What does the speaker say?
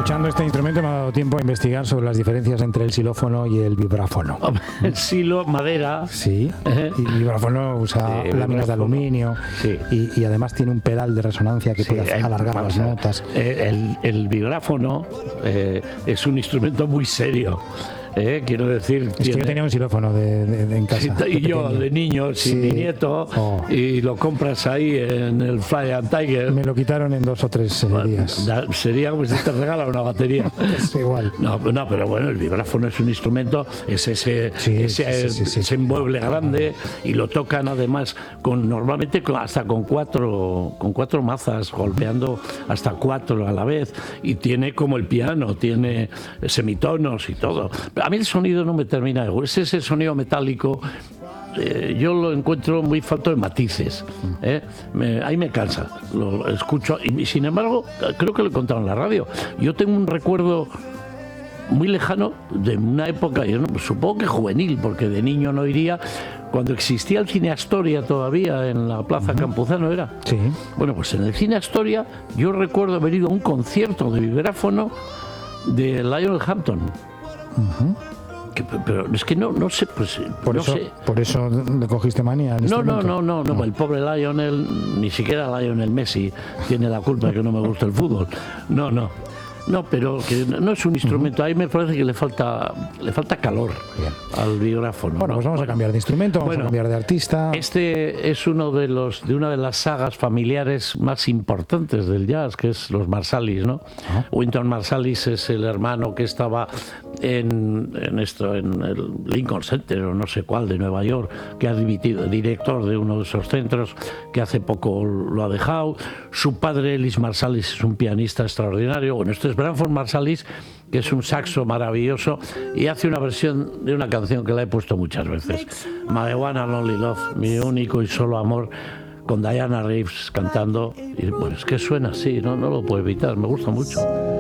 Escuchando este instrumento me ha dado tiempo a investigar sobre las diferencias entre el xilófono y el vibráfono. El silo, madera. Sí, y el vibráfono usa láminas de aluminio, sí. y además tiene un pedal de resonancia que puede alargar las notas. El vibráfono es un instrumento muy serio. Quiero decir, es que yo tenía un xilófono en casa. Sí, y yo de niño, sin mi nieto, y lo compras ahí en el Fly and Tiger. Me lo quitaron en 2 o 3 días. Sería como si te regalan una batería. Es igual. No, pero bueno, el vibráfono es un instrumento, es ese mueble grande, y lo tocan además normalmente hasta con cuatro mazas, golpeando hasta 4 a la vez, y tiene como el piano, tiene semitonos y todo. A mí el sonido no me termina de gustar. Ese sonido metálico, yo lo encuentro muy falto de matices. Ahí me cansa. Lo escucho y sin embargo, creo que lo he contado en la radio. Yo tengo un recuerdo muy lejano de una época, yo supongo que juvenil, porque de niño no iría, cuando existía el Cine Astoria todavía en la Plaza Campuzano, ¿era? Sí. Bueno, pues en el Cine Astoria yo recuerdo haber ido a un concierto de vibráfono de Lionel Hampton. Pero es que no sé, pues por no eso, sé. Por eso le cogiste manía al instrumento. No, el pobre Lionel, ni siquiera Lionel Messi tiene la culpa de que no me gusta el fútbol. No, pero que no es un instrumento. Ahí me parece que le falta calor al vibráfono. Bueno, pues vamos a cambiar de instrumento, vamos a cambiar de artista. Este es uno de una de las sagas familiares más importantes del jazz, que es los Marsalis, ¿no? Wynton Marsalis es el hermano que estaba en el Lincoln Center o no sé cuál de Nueva York, que ha dimitido, director de uno de esos centros, que hace poco lo ha dejado. Su padre, Ellis Marsalis, es un pianista extraordinario. Bueno, este es Branford Marsalis, que es un saxo maravilloso, y hace una versión de una canción que la he puesto muchas veces, My One and Only Love, mi único y solo amor, con Diana Reeves cantando, y bueno, es que suena así, no lo puedo evitar, me gusta mucho.